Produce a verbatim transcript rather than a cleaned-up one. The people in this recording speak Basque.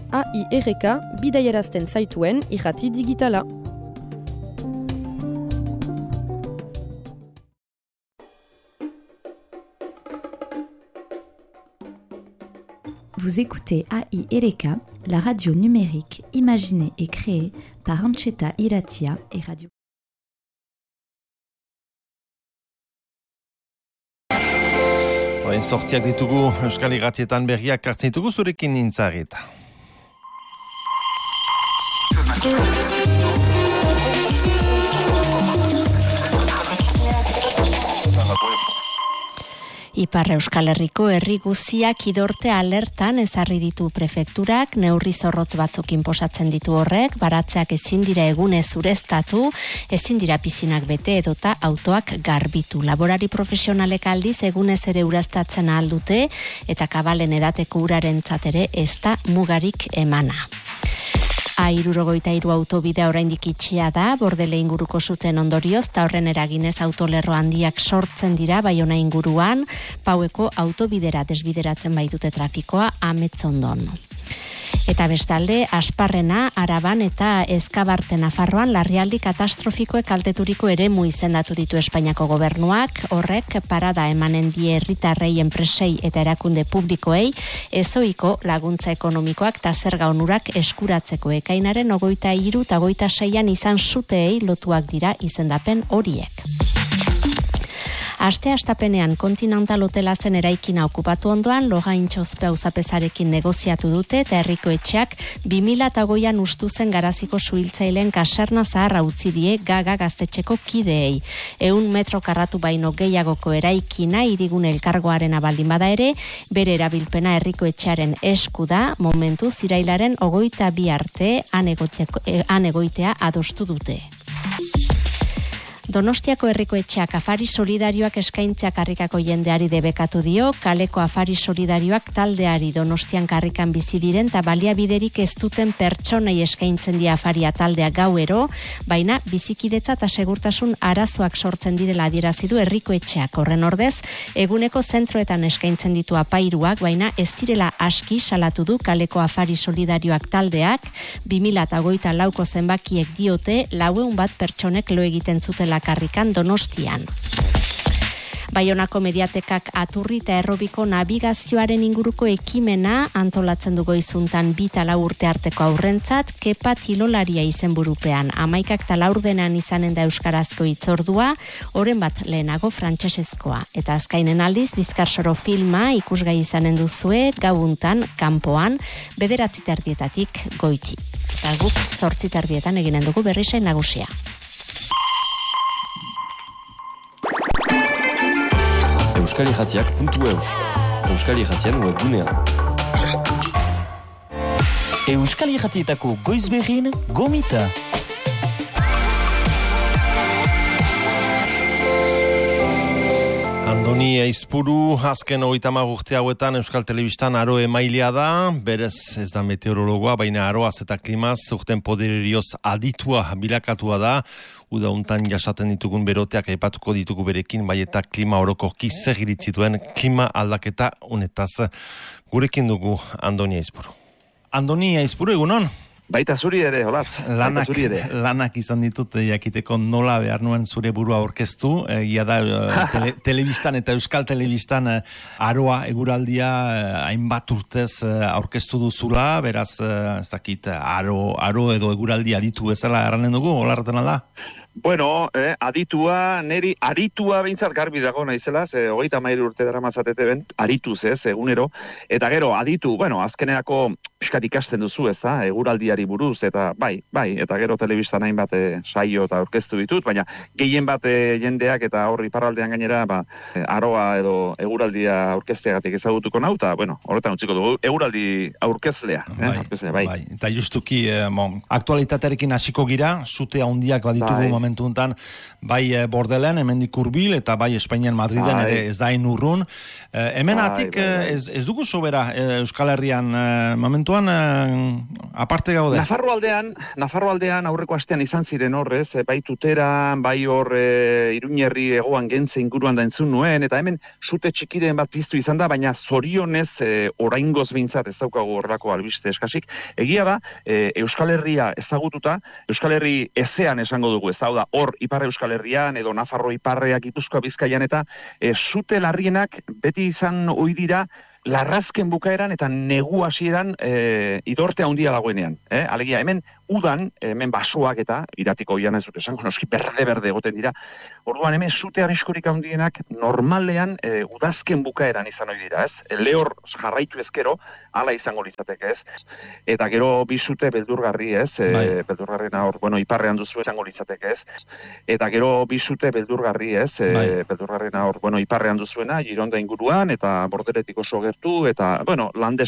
A I R K bidaiarazten zaituen irrati digitala. Vous écoutez A I R K, la radio numérique imaginée et créée par Antxeta Irratia et Radio. Oen sortziak ditugu Euskal Irratietan berriak hartzen ditugu zurekin nintzareta. Ipar Euskal Herriko herri guziak idorte alertan ezarri ditu prefekturak, neurri zorrotz batzuk inposatzen ditu horrek, baratzeak ezin dira egunez ureztatu, ezin dira pizinak bete edota autoak garbitu. Laborari profesionalek aldiz egunez ere uraztatzen ahal dute eta kabalen edateko urarentzat ere ez da mugarik emana. A hirurogeita hiru autobidea oraindik itxia da, Bordele inguruko zuten ondorioz, eta horren eraginez autolerro handiak sortzen dira Baiona inguruan, Paueko autobidera desbideratzen baitute trafikoa Ametzondon. Eta bestalde, Asparrena, Araban eta Ezkabarte Nafarroan larrialdi katastrofikoek kalteturiko eremu izendatu ditu Espainiako gobernuak, horrek parada emanen die herritarrei, enpresei eta erakunde publikoei ezoiko laguntza ekonomikoak eta zerga onurak eskuratzeko ekainaren ogoita hiru eta ogoita seian izan zuteei lotuak dira izendapen horiek. Aste astapenean Continental hotela zen eraikina okupatu ondoan Logaintxozpe auzapezarekin negoziatu dute eta herriko etxeak bi mila hogeian ustu zen Garaziko suhiltzaileen kaserna zaharra utzi die Gaga gaztetxeko kideei. Ehun metro karratu baino gehiagoko eraikina hirigune elkargoaren baldin bada ere, bere erabilpena herriko etxearen esku da, momentu irailaren hogeita bi arte han egoitea adostu dute. Donostiako herriko etxeak afari solidarioak eskaintzea karrikako jendeari debekatu dio, kaleko afari solidarioak taldeari Donostian karrikan bizi diren eta baliabiderik ez duten pertsonei eskaintzen die afaria taldea gauero, baina bizikidetza eta segurtasun arazoak sortzen direla adierazi du herriko etxeak. Horren ordez, eguneko zentroetan eskaintzen ditu apairuak, baina ez direla aski salatu du kaleko afari solidarioak taldeak, bi mila hogeita lauko zenbakiek diote lauehun bat pertsonek lo egiten zutela karrikan Donostian. Baionako mediatekak aturri eta errobiko nabigazioaren inguruko ekimena antolatzen dugu izuntan bita lau urte arteko aurrentzat, Kepa Tilolaria izenburupean. Amaikak eta laurdenan izanen da euskarazko hitzordua, oren bat lehenago frantsesezkoa. Eta azkainen aldiz, Bizkarsoro filma ikusgai izanen duzue, gauuntan, kanpoan, bederatzi terdietatik goiti. Eta guk zortzi terdietan eginen dugu berrisain nagusia. Euskalirratiak puntu eus. Euskalirratian webgunean. Euskalirratietako goizberrin gomita. Andoni Aizpuru, azken hogeita hamar urte hauetan Euskal Telebistan aro emailea da, berez ez da meteorologoa, baina aroaz eta klimaz urten podererioz aditua bilakatua da, uda untan jasaten ditugun beroteak aipatuko ditugu berekin, bai eta klima orokorki zer iritzituen klima aldaketa unetaz. Gurekin dugu Andoni Aizpuru. Andoni Aizpuru, egunon? Baita zuri ere, holatz. Lanak, lanak izan ditut jakiteko nola behar nuen zure burua aurkeztu. Ia da, tele, telebistan eta Euskal Telebistan aroa eguraldia hainbat urtez aurkeztu duzula, beraz, ez dakit, aro, aro edo eguraldia aditu bezala erranen dugu, holarretan da? Bueno, eh, aditua, neri aritua behintzat garbi dago naizela, ze hogeita hamairu urte dara mazatete ben, arituz ez, egunero, eta gero, aditu, bueno, azkeneako pixkat ikasten duzu, ez da, eguraldiari buruz, eta bai, bai, eta gero telebistan hainbat e, saio eta aurkeztu ditut, baina gehien bat e, jendeak eta horri parraldean gainera, ba, e, aroa edo eguraldia aurkezteagatik ezagutuko nau, eta, bueno, horretan utziko dugu, eguraldi aurkezlea, bai, eh, aurkezlea, bai. bai. Eta justuki, eh, bon, aktualitatearekin hasiko gira, zute handiak baditugu bai. momentu honetan bai eh, Bordelen, hemendik hurbil, eta bai Espainian Madriden Ai. ere ez da inurrun. Eh, hemen Bai, atik bai, bai. eh, ez, ez dugu sobera eh, Euskal Herrian eh, momentuan eh, aparte gaude. Nafarro aldean, Nafarro aldean aurreko astean izan ziren horrez, eh, bai Tuteran, bai hor e, Iruñerri egoan gentze inguruan da entzun nuen, eta hemen sute txikiren bat piztu izan da, baina zorionez e, oraingoz behintzat ez daukagu horrelako albiste eskasik. Egia da, e, Euskal Herria ezagututa, Euskal Herri ezean esango dugu, ez da, hor Ipar Euskal Herrian, edo Nafarro Iparreak, Gipuzkoa Bizkaian, eta e, sute larrienak beti izan ohi dira larrazken bukaeran eta negu hasieran e, idorte handia dagoenean. Eh? Alegia, hemen udan, hemen basoak eta iratiko oian ez dut esango, noski berde-berde egoten dira. Orduan hemen sute arriskorik handienak normalean e, udazken bukaeran izan ohi dira, ez? Lehor jarraitu ezkero, hala izango litzateke, ez? Eta gero bisute beldurgarri, ez? E, Bai. beldurgarrena hor, bueno, iparrean duzu izango litzateke, ez? Eta gero bisute beldurgarri, ez? E, Bai. beldurgarrena hor, bueno, iparrean duzuena, Gironda inguruan, eta Borderetik oso gertu, eta, bueno, Landes